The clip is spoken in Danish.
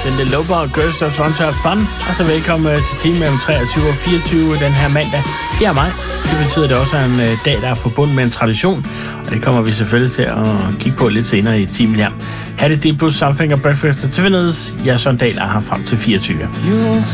Cindy Lauper og Girls Just Want to Have Fun. Og så velkommen til timen mellem 23 og 24 den her mandag 4. maj. Det betyder, at det også er en dag, der er forbundet med en tradition. Og det kommer vi selvfølgelig til at kigge på lidt senere i timen her. Her er det Deep Blue Something og Breakfast at Tiffany's. Jeg er Søren Dahl er her frem til 24.